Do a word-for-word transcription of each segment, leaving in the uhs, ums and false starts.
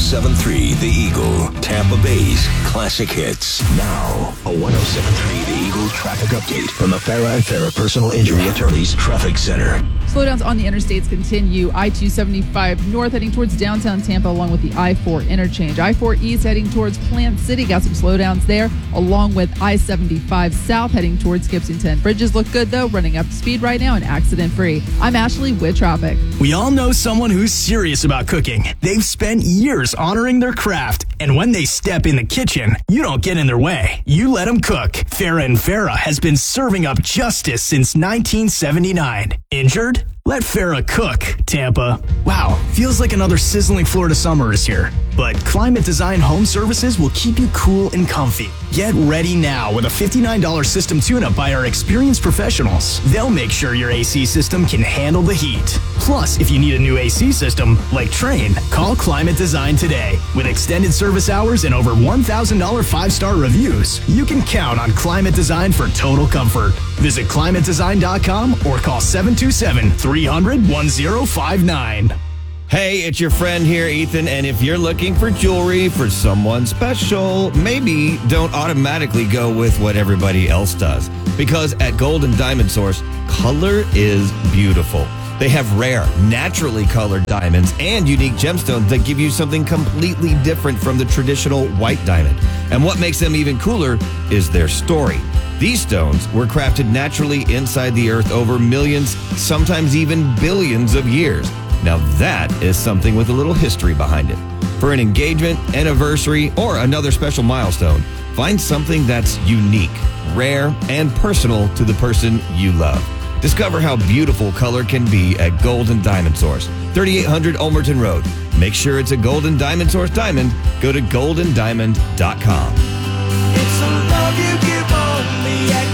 seven point three The Eagle, Tampa Bay's classic hits. Now, a one oh seven point three The Eagle traffic update from the Farah and Farah Personal Injury Attorneys Traffic Center. Slowdowns on the interstates continue. I two seventy-five north heading towards downtown Tampa along with the I four interchange. I four east heading towards Plant City. Got some slowdowns there along with I seventy-five south heading towards Gibsonton. Bridges look good though, running up to speed right now and accident free. I'm Ashley with traffic. We all know someone who's serious about cooking. They've spent years honoring their craft, and when they step in the kitchen, you don't get in their way. You let them cook. Farah and Farah has been serving up justice since nineteen seventy-nine. Injured? Let Farah cook, Tampa. Wow, feels like another sizzling Florida summer is here. But Climate Design Home Services will keep you cool and comfy. Get ready now with a fifty-nine dollars system tune-up by our experienced professionals. They'll make sure your A C system can handle the heat. Plus, if you need a new A C system, like Trane, call Climate Design today. With extended service hours and over one thousand dollars five-star reviews, you can count on Climate Design for total comfort. Visit climate design dot com or call seven two seven, three hundred, ten fifty-nine. Hey, it's your friend here, Ethan, and if you're looking for jewelry for someone special, maybe don't automatically go with what everybody else does. Because at Gold and Diamond Source, color is beautiful. They have rare, naturally colored diamonds and unique gemstones that give you something completely different from the traditional white diamond. And what makes them even cooler is their story. These stones were crafted naturally inside the earth over millions, sometimes even billions of years. Now that is something with a little history behind it. For an engagement, anniversary, or another special milestone, find something that's unique, rare, and personal to the person you love. Discover how beautiful color can be at Gold and Diamond Source, thirty-eight hundred Ulmerton Road. Make sure it's a Gold and Diamond Source diamond. Go to golden diamond dot com. It's a love you give only at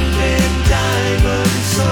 Gold and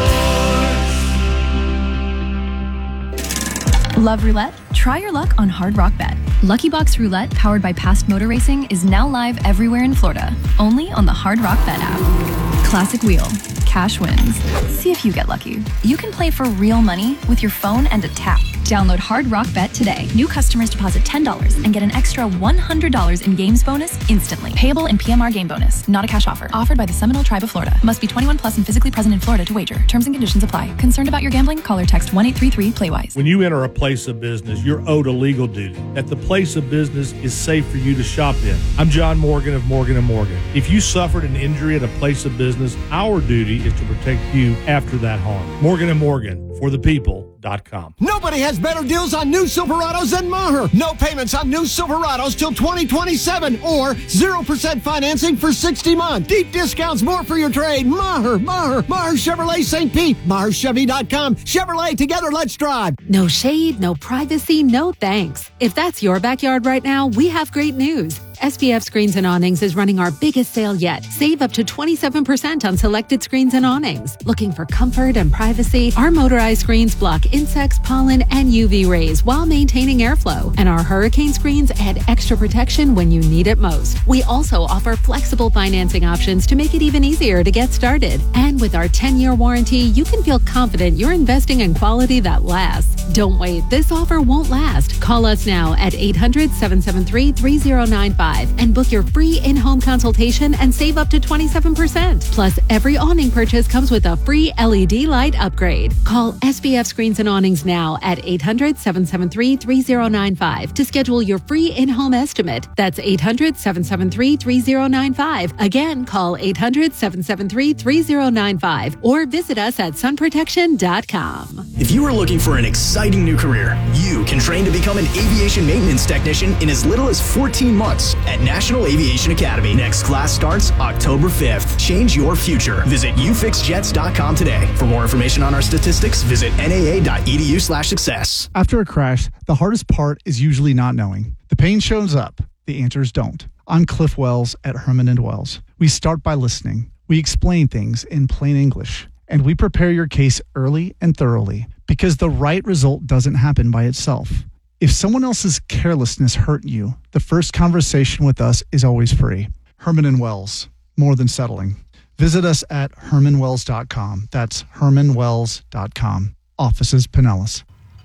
Diamond Source. Love roulette? Try your luck on Hard Rock Bet. Lucky Box Roulette, powered by Past Motor Racing, is now live everywhere in Florida, only on the Hard Rock Bet app. Classic wheel. Cash wins. See if you get lucky. You can play for real money with your phone and a tap. Download Hard Rock Bet today. New customers deposit ten dollars and get an extra one hundred dollars in games bonus instantly. Payable in P M R game bonus. Not a cash offer. Offered by the Seminole Tribe of Florida. Must be twenty-one plus and physically present in Florida to wager. Terms and conditions apply. Concerned about your gambling? Call or text one eight three three play wise. When you enter a place of business, you're owed a legal duty. That the place of business is safe for you to shop in. I'm John Morgan of Morgan and Morgan. If you suffered an injury at a place of business, our duty is to protect you after that harm. Morgan and Morgan, for the people dot com. Nobody has better deals on new Silverados than Maher. No payments on new Silverados till twenty twenty-seven or zero percent financing for sixty months. Deep discounts, more for your trade. Maher, Maher, Maher Chevrolet Saint Pete. Maher Chevy dot com. Chevrolet, together, let's drive. No shade, no privacy, no thanks. If that's your backyard right now, we have great news. S P F Screens and Awnings is running our biggest sale yet. Save up to twenty-seven percent on selected screens and awnings. Looking for comfort and privacy? Our motorized screens block insects, pollen, and U V rays while maintaining airflow. And our hurricane screens add extra protection when you need it most. We also offer flexible financing options to make it even easier to get started. And with our ten-year warranty, you can feel confident you're investing in quality that lasts. Don't wait. This offer won't last. Call us now at eight hundred, seven seven three, three zero nine five and book your free in-home consultation and save up to twenty-seven percent. Plus, every awning purchase comes with a free L E D light upgrade. Call S B F Screens and Awnings now at eight hundred, seven seven three, three zero nine five to schedule your free in-home estimate. That's eight hundred, seven seven three, three zero nine five. Again, call eight hundred, seven seven three, three zero nine five or visit us at sun protection dot com. If you are looking for an exciting new career, you can train to become an aviation maintenance technician in as little as fourteen months at National Aviation Academy. Next class starts October fifth. Change your future. Visit u fix jets dot com today. For more information on our statistics, visit N A A dot E D U slash success. After a crash, the hardest part is usually not knowing. The pain shows up. The answers don't. I'm Cliff Wells at Herman and Wells. We start by listening. We explain things in plain English. And we prepare your case early and thoroughly because the right result doesn't happen by itself. If someone else's carelessness hurt you, the first conversation with us is always free. Herman and Wells, more than settling. Visit us at herman wells dot com. That's herman wells dot com. Offices Pinellas.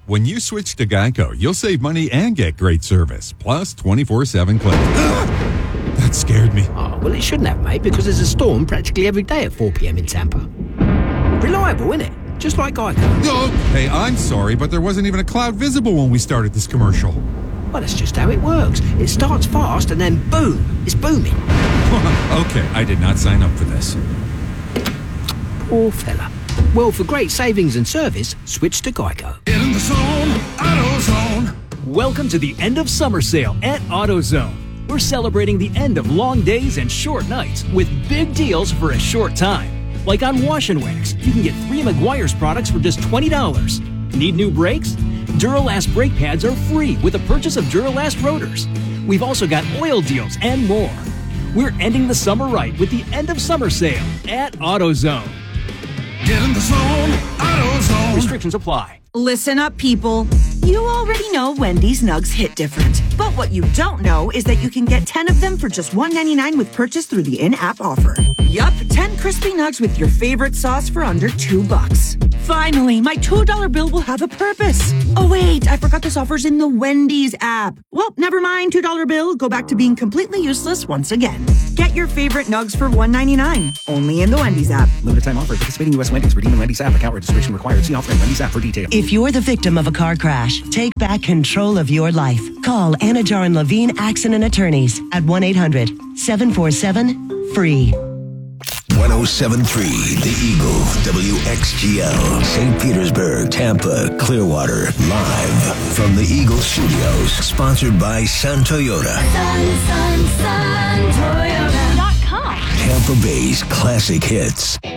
When you switch to Geico, you'll save money and get great service, plus twenty-four seven claims. That scared me. Oh, well, it shouldn't have, mate, because there's a storm practically every day at four p.m. in Tampa. Reliable, isn't it? Just like Geico. Oh, hey, I'm sorry, but there wasn't even a cloud visible when we started this commercial. Well, that's just how it works. It starts fast and then boom, it's booming. Okay, I did not sign up for this. Poor fella. Well, for great savings and service, switch to Geico. Get in the zone, AutoZone. Welcome to the end of summer sale at AutoZone. We're celebrating the end of long days and short nights with big deals for a short time. Like on Wash and Wax, you can get three Meguiar's products for just twenty dollars. Need new brakes? Duralast brake pads are free with the purchase of Duralast rotors. We've also got oil deals and more. We're ending the summer right with the end of summer sale at AutoZone. Get in the zone, AutoZone. Restrictions apply. Listen up, people. You already know Wendy's Nugs hit different. But what you don't know is that you can get ten of them for just one ninety-nine with purchase through the in-app offer. Yup, ten crispy nugs with your favorite sauce for under two bucks. Finally, my two dollar bill will have a purpose. Oh wait, I forgot this offer's in the Wendy's app. Well, never mind, two dollar bill. Go back to being completely useless once again. Get your favorite nugs for one ninety-nine. Only in the Wendy's app. Limited time offer. Participating U S Wendy's. Redeeming Wendy's app. Account registration required. See offer in Wendy's app for details. If you're the victim of a car crash, take back control of your life. Call Anna Jar and Levine Accident Attorneys at one eight hundred seven four seven F R E E. one oh seven point three The Eagle, W X G L, Saint Petersburg, Tampa, Clearwater, live from the Eagle Studios, sponsored by Sun Toyota. Sun, sun, sun, Toyota dot com. Tampa Bay's classic hits.